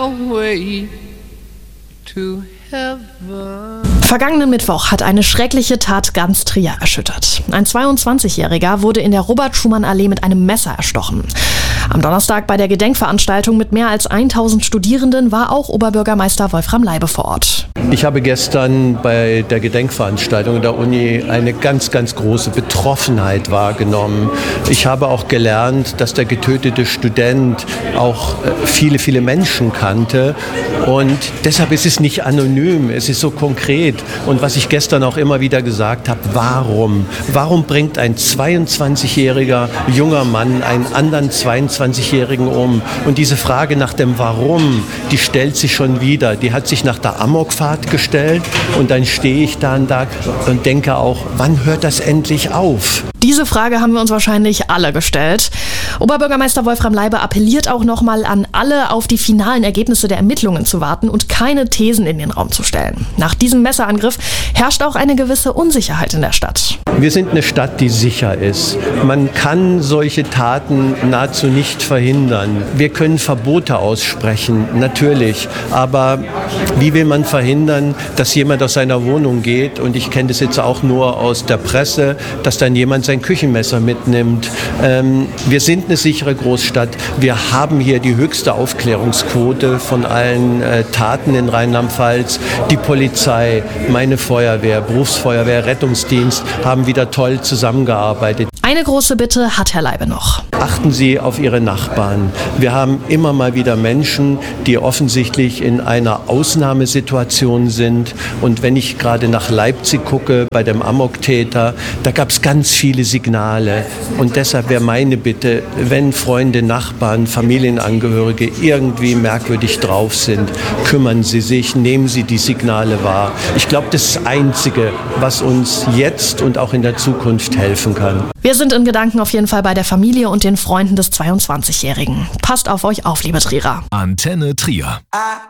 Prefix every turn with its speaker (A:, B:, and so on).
A: Way to heaven.
B: Vergangenen Mittwoch hat eine schreckliche Tat ganz Trier erschüttert. Ein 22-Jähriger wurde in der Robert-Schumann-Allee mit einem Messer erstochen. Am Donnerstag bei der Gedenkveranstaltung mit mehr als 1000 Studierenden war auch Oberbürgermeister Wolfram Leibe vor Ort.
C: Ich habe gestern bei der Gedenkveranstaltung der Uni eine ganz, ganz große Betroffenheit wahrgenommen. Ich habe auch gelernt, dass der getötete Student auch viele, viele Menschen kannte. Und deshalb ist es nicht anonym, es ist so konkret. Und was ich gestern auch immer wieder gesagt habe, warum bringt ein 22-jähriger junger Mann einen anderen 22-Jährigen um? Und diese Frage nach dem Warum, die stellt sich schon wieder. Die hat sich nach der Amokfahrt gestellt und dann stehe ich da und denke auch, wann hört das endlich auf?
B: Diese Frage haben wir uns wahrscheinlich alle gestellt. Oberbürgermeister Wolfram Leibe appelliert auch nochmal an alle, auf die finalen Ergebnisse der Ermittlungen zu warten und keine Thesen in den Raum zu stellen. Nach diesem Messerangriff herrscht auch eine gewisse Unsicherheit in der Stadt.
C: Wir sind eine Stadt, die sicher ist. Man kann solche Taten nahezu nicht verhindern. Wir können Verbote aussprechen, natürlich. Aber wie will man verhindern, dass jemand aus seiner Wohnung geht? Und ich kenne das jetzt auch nur aus der Presse, dass dann jemand sein Küchenmesser mitnimmt. Wir sind eine sichere Großstadt. Wir haben hier die höchste Aufklärungsquote von allen Taten in Rheinland-Pfalz. Die Polizei, meine Feuerwehr, Berufsfeuerwehr, Rettungsdienst haben wieder toll zusammengearbeitet.
B: Eine große Bitte hat Herr Leibe noch.
C: Achten Sie auf Ihre Nachbarn. Wir haben immer mal wieder Menschen, die offensichtlich in einer Ausnahmesituation sind. Und wenn ich gerade nach Leipzig gucke, bei dem Amoktäter, da gab es ganz viele Signale. Und deshalb wäre meine Bitte, wenn Freunde, Nachbarn, Familienangehörige irgendwie merkwürdig drauf sind, kümmern Sie sich, nehmen Sie die Signale wahr. Ich glaube, das ist das Einzige, was uns jetzt und auch in der Zukunft helfen kann.
B: Wir sind in Gedanken auf jeden Fall bei der Familie und den Freunden des 22-Jährigen. Passt auf euch auf, liebe Trierer.
D: Antenne Trier.